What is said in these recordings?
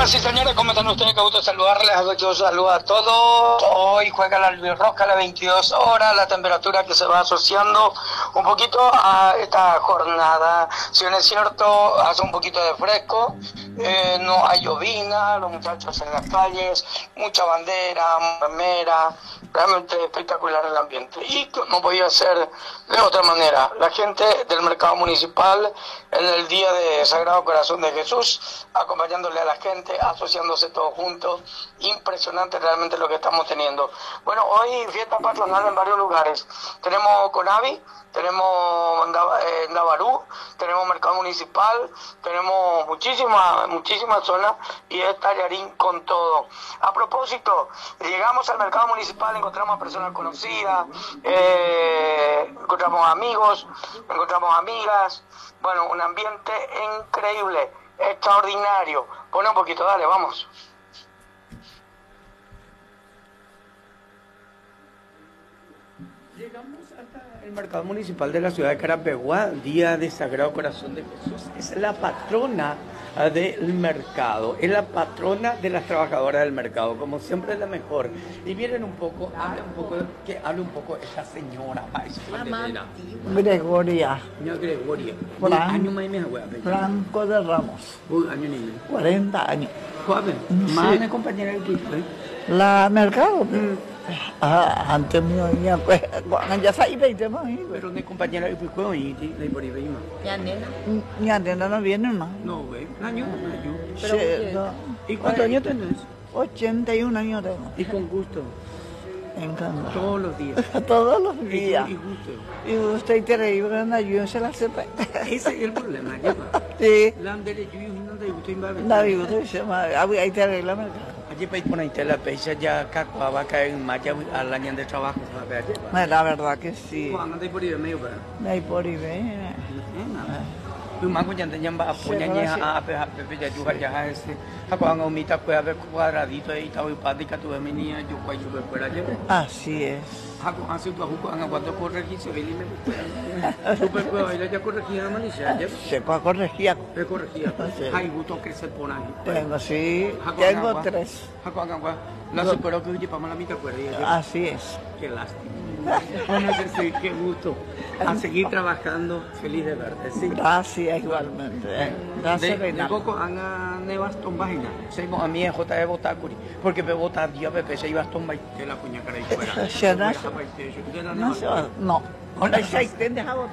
Señoras y señores, ¿cómo están ustedes? Qué gusto saludarles, yo saludo a todos. Hoy juega la Albirroja a las 22 horas, la temperatura que se va asociando un poquito a esta jornada. Si bien es cierto, hace un poquito de fresco, no hay llovina, los muchachos en las calles, mucha bandera, remera, realmente espectacular el ambiente. Y no podía ser de otra manera, la gente del mercado municipal en el día de Sagrado Corazón de Jesús, acompañándole a la gente, asociándose todos juntos. Impresionante realmente lo que estamos teniendo. Bueno, hoy fiesta patronal en varios lugares. Tenemos Conavi, tenemos Navarú, tenemos Mercado Municipal, tenemos muchísimas zonas y es Tallarín con todo. A propósito, llegamos al Mercado Municipal, encontramos a personas conocidas, encontramos amigos, encontramos amigas. Bueno, un ambiente increíble, extraordinario. Pone un poquito, dale, vamos. Llegamos hasta el mercado municipal de la ciudad de Carapeguá, día de Sagrado Corazón de Jesús. Es la patrona del mercado, es la patrona de las trabajadoras del mercado, como siempre es la mejor. Y miren un poco, hable un poco esta señora. Gregoria. Señora Gregoria. Fran- Año más y menos, Franco de Ramos, año ni 40 años. joven. Más de compañera de equipo, La mercado. Antes mío, pues, ya sabía que más. pero de compañera de equipo y de por ahí veíamos. Mi antena no viene más. No, güey, un año. Sí, no. ¿Y cuántos años tenés? 81 años tengo. Y con gusto, Encanta. todos los días. Todos los días. Y gusto. Y usted tiene que ayudar se la sepa. Ese es el problema, ¿ya? Sí. La andere yo no te gusto invadir. David, usted se llama. Ahí te arregla el mercado. Allí para ir por ahí la pecha ya cacuaba caer en maya al año de trabajo, ¿sabes? La verdad que sí. Cuando te por ahí medio para. Ahí por ahí ven. Tu mango ya te llama a poñañeja a pepe ya yuja ya ese. A cuando umita puede haber cuadradito ahí, está muy pática tu venía, yo cual super fuera ya. Así es. Hago hace tu ajuco en cuanto corregir se ve y me super puedo bailar ya corregir a Malaysia ya. Se puede corregir. Me corregía. Sí. Hay gusto que se pone ahí. Tengo, sí. Tengo 3. La superó que oye para la mitad cuerda. Así es. Qué lástima. Bueno, sí, qué gusto. A seguir trabajando, feliz de verte, sí. Gracias igualmente. Gracias, De Reinaldo. poco han nevastón vagina. Seguimos a mí en J de Botacuri. Porque me bota Dios, Pepe, se iba a tomar de la puña cara y fuera. No. Con la aceite de jabón.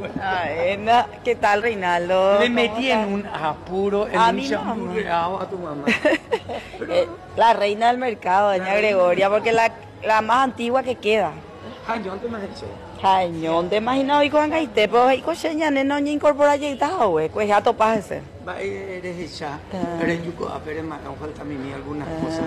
¿Qué tal, Reinaldo? Le metí en un apuro, en A un mi chamburreado a tu mamá. La reina del mercado, doña Gregoria, porque la más antigua que queda. Ay, yo antes me he hecho. Cañón, te imaginas hoy con Gaité, pero y con Sheñane no ni incorpora yeita, güey, pues ya topas ese. Va, eres hecha, eres yuco, pero me falta a mí algunas cosas.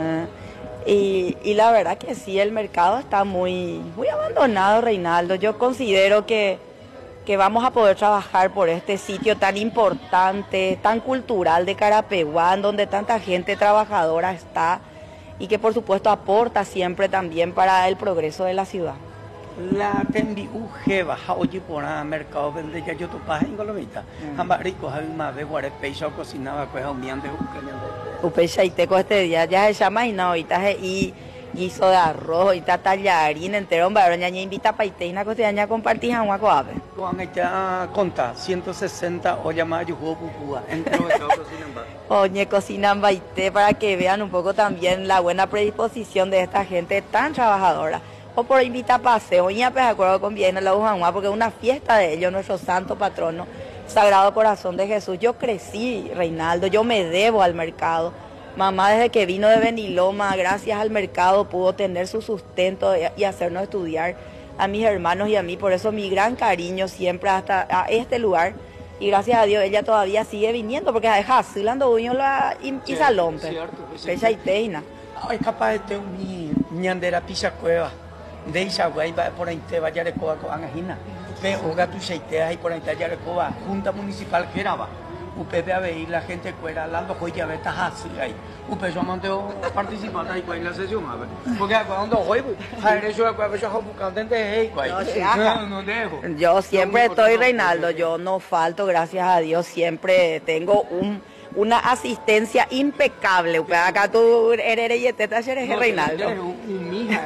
Y la verdad que sí, el mercado está muy abandonado, Reinaldo. Yo considero que vamos a poder trabajar por este sitio tan importante, tan cultural de Carapeguá, en donde tanta gente trabajadora está y que por supuesto aporta siempre también para el progreso de la ciudad. La tembi baja oye por el mercado vende ya yo topas en Colomita. Ambas ricos hay más de guare peixa cocinaba pues humeante Upecha y teco este día ya se llama y no ahorita y guiso de arroz y tallarín entero hombre ña invita a paiteina cotidiana compartir agua coave. Juan ya conta 160 o llamada yugo pupúa entre los cocinan. Oye, cocinan baité para que vean un poco también la buena predisposición de esta gente tan trabajadora. O por invitar a paseo, y de acuerdo con bien la Ujanua, porque es una fiesta de ellos, nuestro santo patrono, Sagrado Corazón de Jesús. Yo crecí, Reinaldo, yo me debo al mercado. Mamá desde que vino de Beniloma, gracias al mercado, pudo tener su sustento y hacernos estudiar a mis hermanos y a mí. Por eso mi gran cariño siempre hasta a este lugar. Y gracias a Dios ella todavía sigue viniendo, porque deja Silando Uñola y Salompe. Fecha y teina. Es capaz de tener mi ñandera pisa cueva. De Isagüey va por ahí te vaya de coba con Angina. Ve oga tu cheitea y por ahí te vaya de coba. Junta municipal que era va. Upe a ver la gente cuera hablando joya ve así ahí. Upe yo mando participar ahí con la sesión a ver. Porque cuando hoy a eso yo buscando gente no dejo. Yo siempre estoy, Reinaldo, yo no falto, gracias a Dios, siempre tengo una asistencia impecable. Acá tú eres y te eres Reinaldo. Un mija,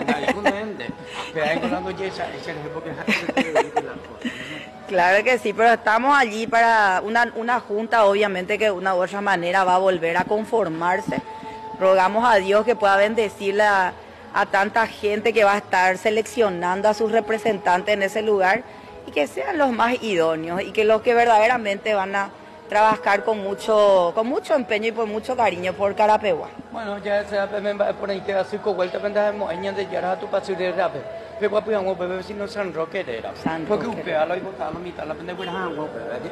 Claro que sí, pero estamos allí para una junta, obviamente que de una u otra manera va a volver a conformarse. Rogamos a Dios que pueda bendecirle a tanta gente que va a estar seleccionando a sus representantes en ese lugar y que sean los más idóneos y que los que verdaderamente van a trabajar con mucho empeño y por mucho cariño por Carapeguá. Bueno, ya se por ahí te hace con vuelta pendejamos años de ya tu paso de rape. Pero guapo ya un bebé si no San Roque era. Porque un pealo y botar la mitad la pendeja un bebé.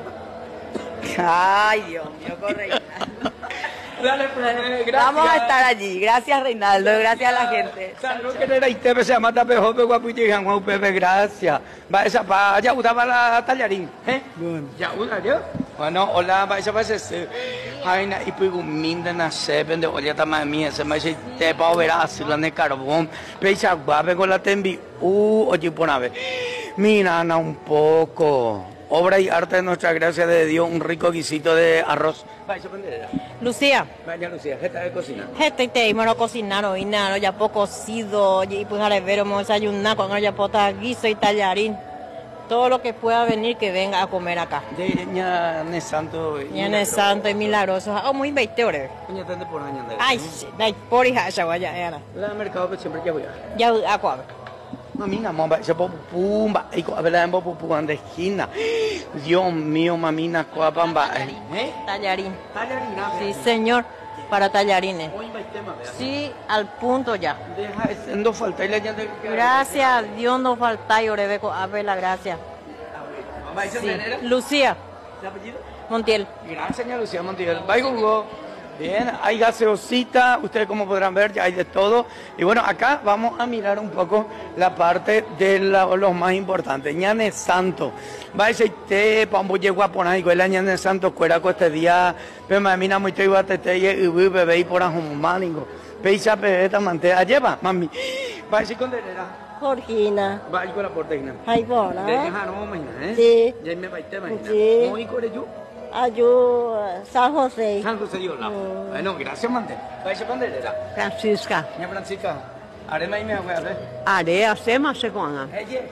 Ay, Dios mío, correcto. Dale, pues, gracias. Vamos a estar allí. Gracias, Reinaldo. Gracias a la gente. San Roque era y te se llama Tapejo, guapo y llegan Juan Pepe, gracias. Va esa pa, ya usaba la tallarín, ¿eh? Bueno. Ya usa yo. Bueno, hola, va esa pase. Ay, na y pues un minda na se vende olha tama mía, se me te pa ver así la de carbón. Peisa guape con la tembi. Oye, ponave. Mira, na un poco. Obra y arte de nuestra gracia de Dios, un rico guisito de arroz. Vaya, Lucía. Vaya, Lucía, ¿qué está de cocina? Este te íbamos a cocinar hoy, nada, ya poco cocido, y pues a ver, vamos a desayunar con ya pota guiso y tallarín. Todo lo que pueda venir, que venga a comer acá. De Ñane Santo. Ñane Santo y milagroso. Muy 20 horas. Ñane por año. Ay, sí, por hija, ya vaya, era. La mercado, pero siempre ya voy a. Ya, a cuál. Mamina, mamá, se pone pumba, y con la en popu de esquina. Dios mío, mamina, cuapamba. Tallarín. Tallarín. Sí, señor, para tallarines. Sí, al punto ya. Deja, no falta y le añade. Gracias a Dios no falta y orebeco, a ver la gracia. Sí. Lucía. ¿De apellido? Montiel. Gracias, señora Lucía Montiel. Bye, Google. Bien, hay gaseosita, ustedes como podrán ver ya hay de todo. Y bueno, acá vamos a mirar un poco la parte de los más importantes. Ñane Santo. Va a decir, pambo llegó a poner igual a Ñane Santo, cuera con este día. Pero me mina muy te iba a te y bebé y por ajumánico. Peisa pebeta mantea, lleva, mami. Va a decir con derera. Jorgina. Va a ir con la porteña. Ay, bona. Deja no, mañana, ¿eh? Sí. Ya me va a ir, mañana. Sí. ¿Cómo y coreyú? Ayú, San José. San José yo la. Bueno, gracias, mante. ¿Vais a panderera? Francisca. Ña Francisca. Arema y me voy a ver. Are, hacemos se con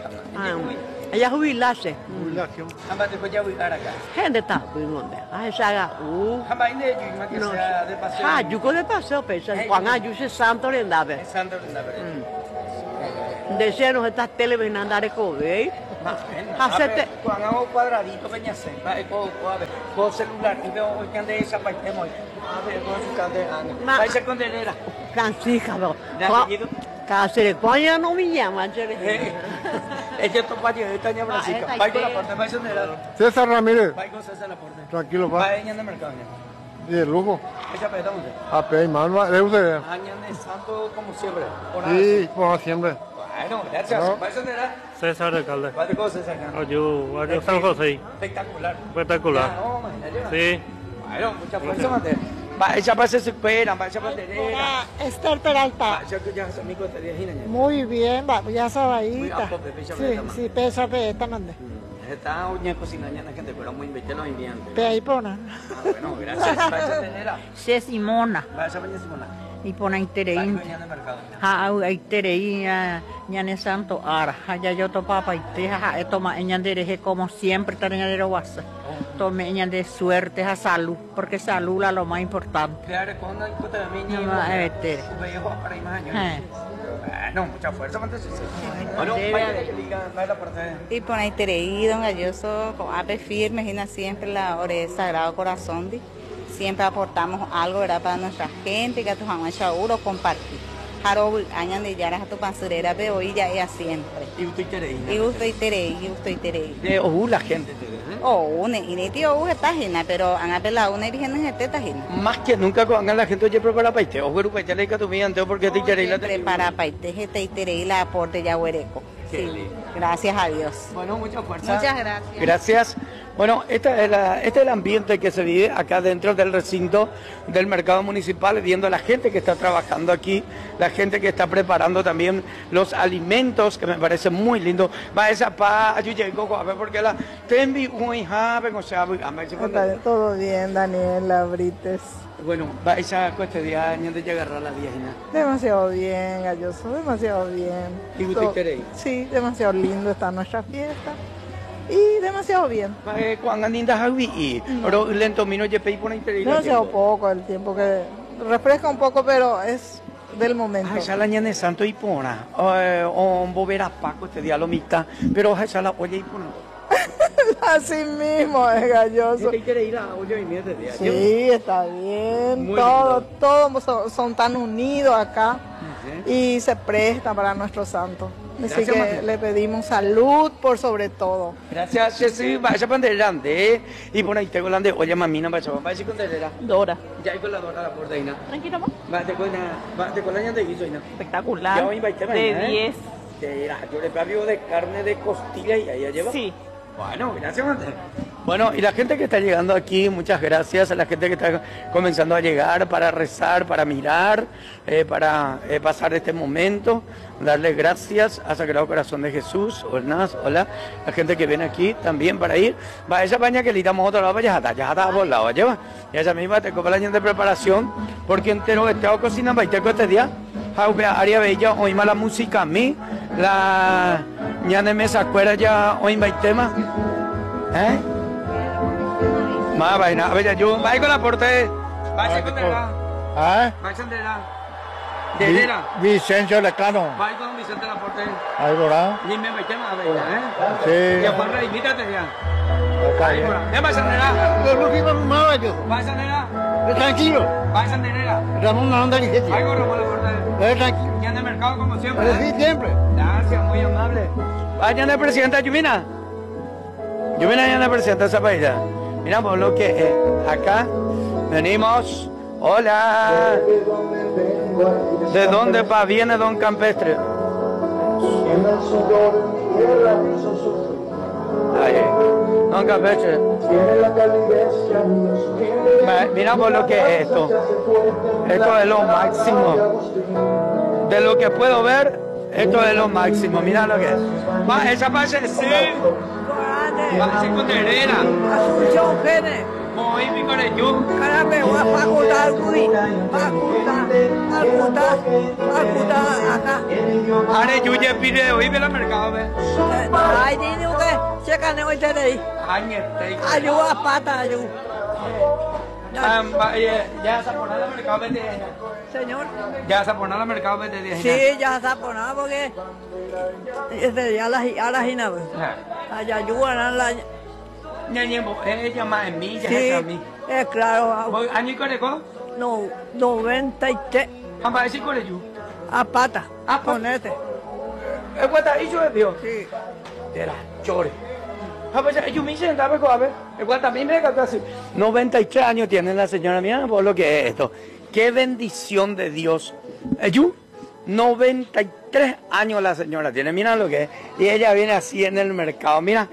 ella jubilarse. Jubilación. Ambas después ya voy a acá. Gente está muy monte. Ay, saga. Ambas de yo, más que sea de paseo. Ah, yo con el paseo, pero cuando yo se santo le daba. Santo le daba. Desde nos está televisando a recoger. Hacerte cuando hago cuadradito peña se va con celular y veo que ande esa parte muy a ver con su cadena va a ser con denera Francisca no de apellido Cáceres coña no me llama este topayo de Taña Francisca va con la puerta va a ser denera César Ramírez. va con César la puerta Tranquilo, va pa. a de mercado Y el lujo. esa peta dónde A pe, mano, le usted. año de santo como siempre Sí, como siempre. bueno gracias va a ser denera César Alcalde. va de cosas acá Ayú San José. espectacular Espectacular. Sí. bueno mucha fuerza mate va esa pase se espera va esa panderera Esther Peralta. Muy bien, ya sabadita. Sí, sí, pesa peta, mande. Está uña cocinando la gente, pero muy bien, no inviante. Pe ahí pona. Bueno, gracias. Vaya tenera. Se Simona. Vaya doña Simona. Y pone intereín. Ha intereín ñane santo ara. Ya yo to papa y te ha toma ñandere como siempre tareñadere guasa. Tome ñande suerte a salud, porque salud es lo más importante. Claro, cuando encuentra a mí ni no, mucha fuerza, bueno, y por ahí tereí, don Galloso, con ave firme, y siempre la ore Sagrado Corazón, siempre aportamos algo, ¿verdad? Para nuestra gente, que a tu jamás seguro compartir. Jaro, añan de yaras a tu pansurera, pero hoy ya es siempre. Y usted tereí. Y usted tereí. De la gente te ve. Y ni tío está ajena, pero han apelado una virgen en esta ajena. Más que nunca hagan la gente oye prepara paite, o güero paite le tu antes porque te tereí la prepara paite, te tereí la aporte ya huereco. Sí, gracias a Dios. Bueno, mucha fuerza. Muchas gracias. Gracias. Bueno, este es el ambiente que se vive acá dentro del recinto del mercado municipal, viendo a la gente que está trabajando aquí, la gente que está preparando también los alimentos, que me parece muy lindo. Va esa pa, a ver, porque la tembi muy o sea, todo bien, Daniela Brites. Bueno, va esa cuesta de años de llegar a la viejina. Demasiado bien, Galloso, demasiado bien. ¿Y usted quiere ir? Sí, demasiado lindo está nuestra fiesta. Y demasiado bien. Cuando andas a vivir, pero lento mino ya pedí por interés. Demasiado poco el tiempo que refresca un poco, pero es del momento. Ya la ñane santo y pona, o volver a Paco este día lo mitad, pero ya la oye y pona. Así mismo es, Galloso. ¿Usted quiere ir a olla y media de día? Sí, está bien. Todos son tan unidos acá y se prestan para nuestro santo. Así que le pedimos salud por sobre todo. Gracias, sí, vaya para adelante. Y por ahí tengo la de oye, mamina, vaya con delera. Dora. Ya hay con la Dora la puerta, Ina. Tranquilo, ¿no? Va con la ñande guiso, Ina. Espectacular. De 10. Yo le pido de carne de costilla y ahí lleva. Sí. Bueno, gracias, Mante. Bueno, y la gente que está llegando aquí, muchas gracias a la gente que está comenzando a llegar para rezar, para mirar, para pasar este momento, darle gracias a Sagrado Corazón de Jesús. Hola, la gente que viene aquí también para ir. Va esa paña que le damos otro lado, ya está por lado, lleva. Y esa misma te copa la gente de preparación, porque entero estaba cocinando y te este día. Área bella, hoy la música a mí, la ñane me se acuerda ya hoy va el tema. Más vaina, a ver, yo, vaya con la porte, vaya con la. Vaya con la. Vicencio Lecano. Vaya con Vicente la porte. Ahí volá. Ni me tema a ver, Sí. Y a Juan Rey, invítate ya. ¿Qué pasa, nena? Lo que iba a yo. Vaya, nena. Tranquilo. Vaya, nena. Ramón no anda ni gente. Vaya con Ramón la porte. Tranquilo. Ya en el mercado como siempre. Sí, siempre. Gracias, muy amable. Vaya en el presidente Yumina. Yumina ya en la presidenta esa país. Mira por lo que acá venimos. Hola. ¿De dónde viene Don Campestre? Ahí. Don Campestre. Mira por lo que es esto. Esto es lo máximo. De lo que puedo ver, esto es lo máximo. Mira lo que es. Va, esa parte sí. Va a ser con herrera. Asunción Gene. Muy mi coreño. Carame, voy a facultar Guri. Facultar acá. Are, yo ya pide hoy de la mercado, ve. Ay, dime usted, chécane hoy te leí. Ayuda a pata, ayuda. Ya se ha ponado al mercado de Señor. Ya se ha ponado al mercado de Sí, ya se ha ponado porque ya la gina, allá ayudan la. Ella más en mí, ya sí, es a mí. Es claro. ¿Año y coreco? No, 93. ¿Vamos a decir coreño? A pata. Ponete. ¿Es cuenta? ¿Y yo es Dios? Sí. De la chore. Yo me hice a ver. Igual también me casi 93 años tiene la señora mía, por lo que es esto. Qué bendición de Dios. Yo, 93 años la señora tiene, mira lo que es. Y ella viene así en el mercado, mira.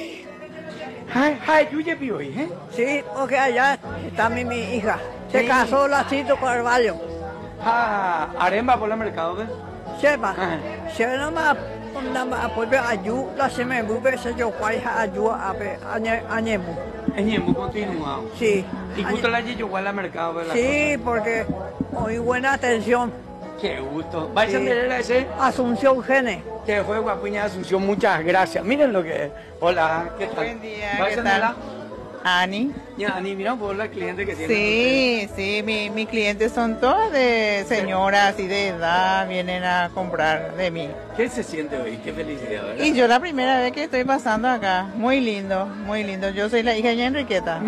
Ay, yo ya vi hoy, ¿eh? Sí, porque allá está mi hija. Se casó Lacito Carvalho. Aremba por el mercado, ¿ves? Sepa. Se nomás apoyo ayuda, se me mueve, se yo cuaya ayuda a Ñemu. Ñemu continúa. Sí. ¿Y justo la llevo al mercado, verdad? Sí, porque muy buena atención. Qué gusto. ¿Vais a tener ese? Asunción Gene. Que fue Guapuña Asunción, muchas gracias. Miren lo que es. Hola, ¿qué tal? Buen día, ¿qué tal? Ani. Ya, Ani, mira por la cliente que tiene. Sí, sí, mis clientes son todas de señoras y de edad, vienen a comprar de mí. ¿Qué se siente hoy? Qué felicidad, ¿verdad? Y yo la primera vez que estoy pasando acá, muy lindo, muy lindo. Yo soy la hija de Enriqueta.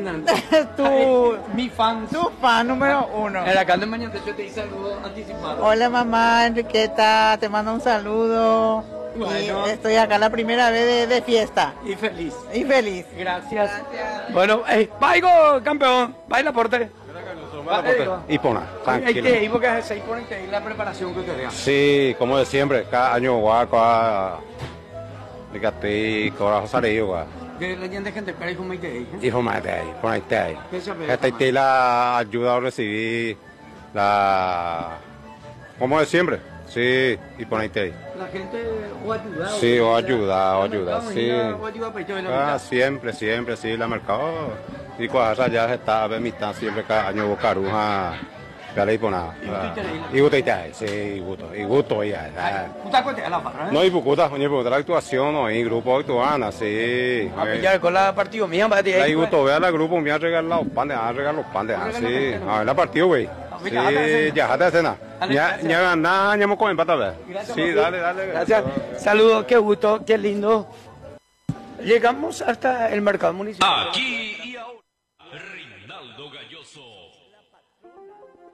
Mi fan. Tu fan número 1. En la calle de mañana yo te hice algo anticipado. Hola mamá Enriqueta, te mando un saludo. Bueno. Y estoy acá la primera vez de fiesta. Y feliz. Y feliz. Gracias. Bueno, vaya campeón, baila porte. Y pona, tranquilo. ¿Y por qué se pone que la preparación que usted diga? Sí, como de siempre, cada año guaco, Nicatí, Corajo Sarillo, De la gente para hijo Maite. Hijo Maite, por ahí te. ¿Qué se ve? Esta la ayuda a recibir la... como de siempre. Sí, y por ahí te. La gente o ayuda. Sí, o ayuda, sí. O ayuda para yo la siempre, sí, la mercado. Y cuando ya está, a mitad siempre cada año bocaruja. Ya le digo nada. Y gusto sí, y gusto ya. ¿Puta cuenta la barra? No, y puta, la actuación, no, y grupo actuana, sí. Ya con la partido mía, va de ahí. Y gusto, vea la grupo, me ha regalado los pandes, sí. A la partido, güey. Sí, ya, hasta escena. Ya ganar, ya me comen para ver. Sí, dale. Gracias. Saludos, qué gusto, qué lindo. Llegamos hasta el mercado municipal. Aquí